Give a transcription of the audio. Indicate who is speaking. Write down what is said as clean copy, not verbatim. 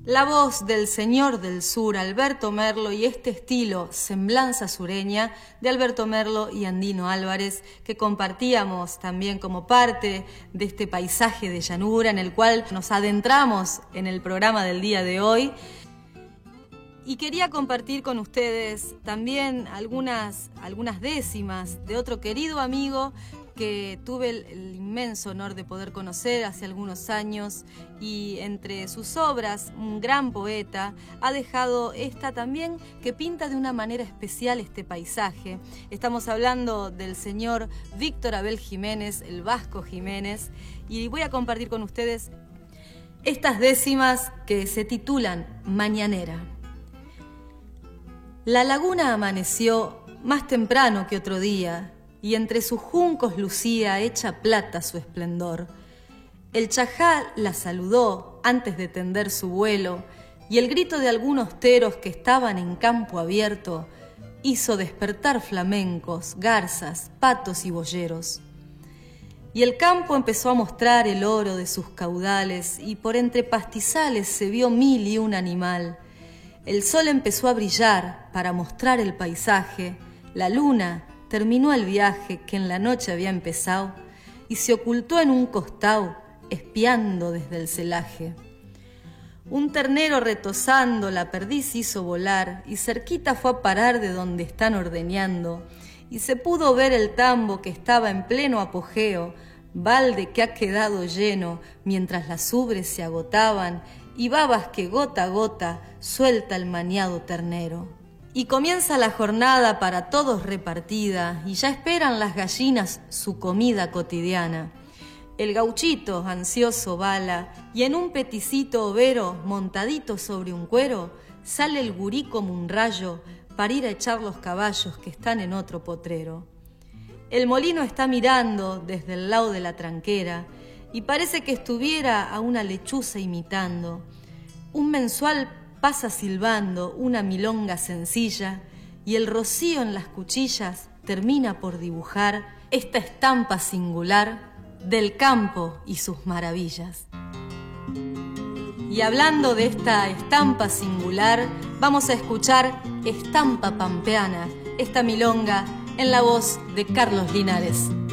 Speaker 1: La voz del señor del sur, Alberto Merlo, y este estilo, semblanza sureña, de Alberto Merlo y Andino Álvarez, que compartíamos también como parte de este paisaje de llanura en el cual nos adentramos en el programa del día de hoy. Y quería compartir con ustedes también algunas décimas de otro querido amigo que tuve el inmenso honor de poder conocer hace algunos años, y entre sus obras, un gran poeta, ha dejado esta también que pinta de una manera especial este paisaje. Estamos hablando del señor Víctor Abel Jiménez, el Vasco Jiménez, y voy a compartir con ustedes estas décimas que se titulan Mañanera. La laguna amaneció más temprano que otro día, y entre sus juncos lucía hecha plata su esplendor. El chajá la saludó antes de tender su vuelo, y el grito de algunos teros que estaban en campo abierto hizo despertar flamencos, garzas, patos y boyeros. Y el campo empezó a mostrar el oro de sus caudales, y por entre pastizales se vio mil y un animal. El sol empezó a brillar para mostrar el paisaje, la luna terminó el viaje que en la noche había empezado y se ocultó en un costado, espiando desde el celaje. Un ternero retozando la perdiz hizo volar y cerquita fue a parar de donde están ordeñando, y se pudo ver el tambo que estaba en pleno apogeo, balde que ha quedado lleno mientras las ubres se agotaban y babas que gota a gota suelta el maniado ternero. Y comienza la jornada para todos repartida, y ya esperan las gallinas su comida cotidiana. El gauchito ansioso bala, y en un peticito overo montadito sobre un cuero, sale el gurí como un rayo para ir a echar los caballos que están en otro potrero. El molino está mirando desde el lado de la tranquera, y parece que estuviera a una lechuza imitando. Un mensual pasa silbando una milonga sencilla, y el rocío en las cuchillas termina por dibujar esta estampa singular del campo y sus maravillas. Y hablando de esta estampa singular, vamos a escuchar Estampa Pampeana, esta milonga en la voz de Carlos Linares.